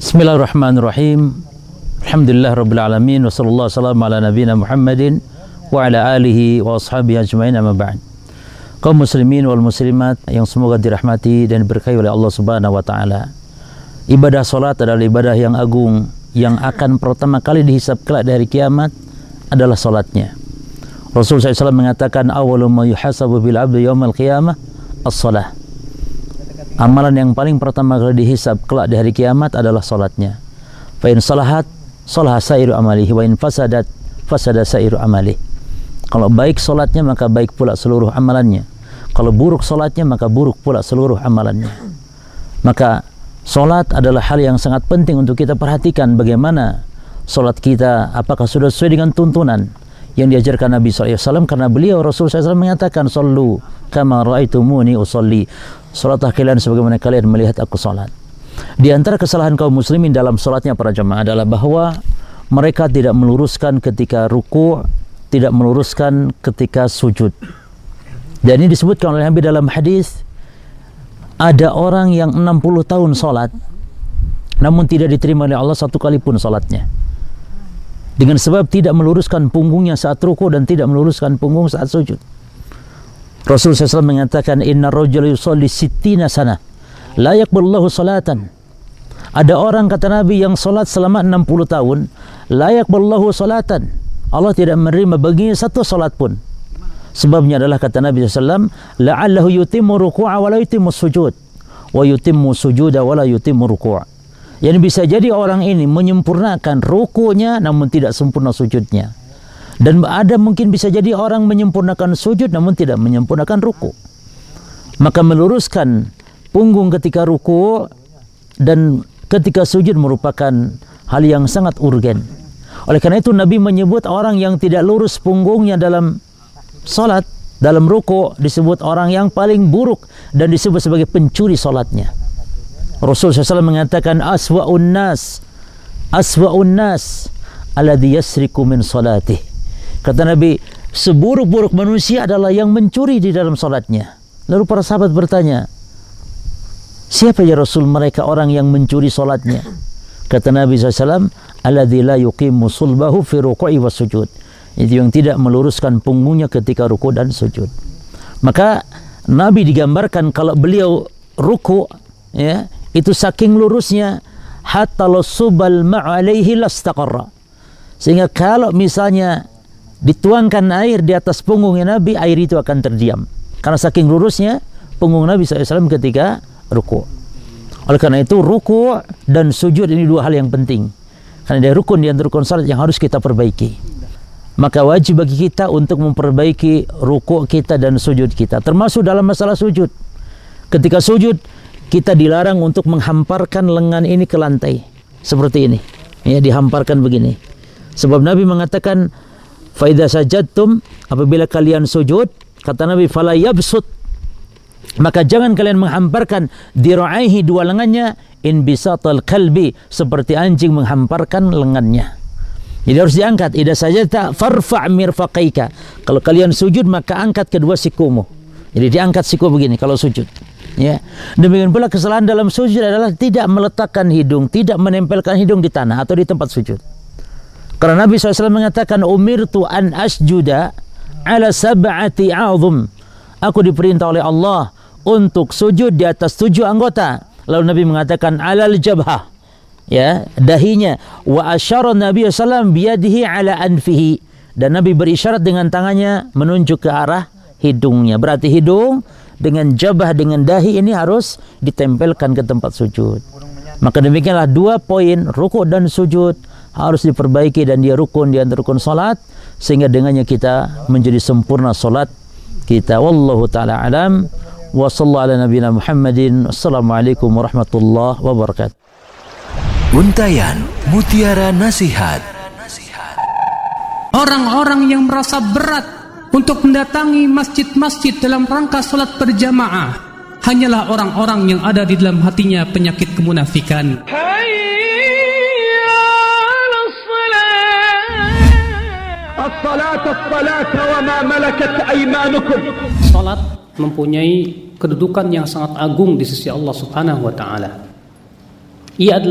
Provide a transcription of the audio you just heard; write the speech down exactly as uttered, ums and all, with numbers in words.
Bismillahirrahmanirrahim. Alhamdulillah rabbil alamin wa sallallahu wasallam ala nabiyina Muhammadin wa ala alihi wa ashabihi ajmain, amma ba'd. Kaum muslimin wal muslimat yang semoga dirahmati dan diberkahi oleh Allah Subhanahu wa taala. Ibadah salat adalah ibadah yang agung yang akan pertama kali dihisab kelak dari kiamat adalah salatnya. Rasul sallallahu alaihi wasallam mengatakan awwalu ma yuhasabu bil 'abdi yaumil qiyamah as-shalah. Amalan yang paling pertama kali dihisab kelak di hari kiamat adalah salatnya. Fa in salahat salaha sairu amalihi wa in fasadat fasada sairu amalihi. Kalau baik salatnya maka baik pula seluruh amalannya. Kalau buruk salatnya maka buruk pula seluruh amalannya. Maka salat adalah hal yang sangat penting untuk kita perhatikan, bagaimana salat kita, apakah sudah sesuai dengan tuntunan yang diajarkan Nabi sallallahu alaihi wasallam, karena beliau Rasul sallallahu alaihi wasallam mengatakan sallu kama ra'aitumuni usolli. Salatlah kalian sebagaimana kalian melihat aku salat. Di antara kesalahan kaum muslimin dalam salatnya para jemaah adalah bahwa mereka tidak meluruskan ketika ruku', tidak meluruskan ketika sujud. Dan ini disebutkan oleh Nabi dalam hadis, ada orang yang enam puluh tahun salat namun tidak diterima oleh Allah satu kali pun salatnya, dengan sebab tidak meluruskan punggungnya saat ruku' dan tidak meluruskan punggung saat sujud. Rasul sallallahu alaihi wasallam mengatakan inna rajula yusalli sittina sana la yaqbalullahu salatan. Ada orang, kata Nabi, yang salat selama enam puluh tahun, la yaqbalullahu salatan, Allah tidak menerima baginya satu salat pun. Sebabnya adalah, kata Nabi sallallahu alaihi wasallam, la'allahu yutimmu ruku'a wa la yutimmu sujud wa yutimmu sujuda wa la yutimmu ruku'. Yang bisa jadi orang ini menyempurnakan ruku'nya namun tidak sempurna sujudnya. Dan ada mungkin bisa jadi orang menyempurnakan sujud namun tidak menyempurnakan ruku'. Maka meluruskan punggung ketika ruku' dan ketika sujud merupakan hal yang sangat urgen. Oleh karena itu Nabi menyebut orang yang tidak lurus punggungnya dalam salat, dalam ruku', disebut orang yang paling buruk dan disebut sebagai pencuri salatnya. Rasul sallallahu alaihi wasallam mengatakan aswa'un nas aswa'un nas alladhi yasriku min salatih. Kata Nabi, seburuk-buruk manusia adalah yang mencuri di dalam salatnya. Lalu para sahabat bertanya, siapa ya Rasul mereka orang yang mencuri salatnya? Kata Nabi sallallahu alaihi wasallam, alladzi la yuqimu sulbahu fi ruku'i was sujud. Itu yang tidak meluruskan punggungnya ketika ruku' dan sujud. Maka Nabi digambarkan kalau beliau ruku', ya, itu saking lurusnya hatta lasubal ma'alaihi lastaqarra. Sehingga kalau misalnya dituangkan air di atas punggungnya Nabi, air itu akan terdiam. Karena saking lurusnya punggung Nabi sallallahu alaihi wasallam ketika ruku'. Oleh karena itu ruku' dan sujud ini dua hal yang penting. Karena ada rukun di antara rukun salat yang harus kita perbaiki. Maka wajib bagi kita untuk memperbaiki ruku' kita dan sujud kita. Termasuk dalam masalah sujud. Ketika sujud, kita dilarang untuk menghamparkan lengan ini ke lantai. Seperti ini. Ya, dihamparkan begini. Sebab Nabi mengatakan, fa idza sajadtum, apabila kalian sujud, kata Nabi, fala yabsut, maka jangan kalian menghamparkan dira'aihi, dua lengannya, in bisatal kalbi, seperti anjing menghamparkan lengannya. Jadi harus diangkat. Idza sajadta farfa' mirfaqaika, kalau kalian sujud maka angkat kedua sikumu. Jadi diangkat siku begini kalau sujud. Ya. Demikian pula kesalahan dalam sujud adalah tidak meletakkan hidung, tidak menempelkan hidung di tanah atau di tempat sujud. Karena Nabi sallallahu alaihi wasallam mengatakan, umirtu an asjuda ala sab'ati a'zum. Aku diperintah oleh Allah untuk sujud di atas tujuh anggota. Lalu Nabi mengatakan alal jabhah, ya, dahinya. Wa asyara Nabi sallallahu alaihi wasallam biyadihi ala anfihi. Dan Nabi berisyarat dengan tangannya menunjuk ke arah hidungnya. Berarti hidung dengan jabah, dengan dahi ini harus ditempelkan ke tempat sujud. Maka demikianlah dua poin, rukuk dan sujud, harus diperbaiki dan dia rukun di antara rukun salat, sehingga dengannya kita menjadi sempurna salat kita. Wallahu taala alam wa sallallahu ala nabiyina Muhammadin. Assalamualaikum warahmatullahi wabarakatuh. Untayan Mutiara Nasihat. Orang-orang yang merasa berat untuk mendatangi masjid-masjid dalam rangka salat berjamaah hanyalah orang-orang yang ada di dalam hatinya penyakit kemunafikan. Salat mempunyai kedudukan yang sangat agung di sisi Allah Subhanahu wa taala. Ia adalah